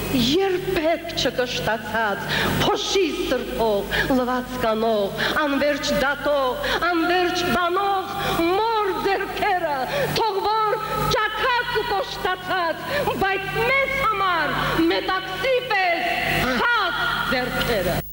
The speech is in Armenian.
երբեք չկշտացած, փոշի սրբող, լվացկանող, անվերջ դատող, անվերջ բանող, մոր ձեռքերը, թող որ ճաքած ու կոշտացած, բայց մեզ համար մետաքսի պես խած ձեռքերը։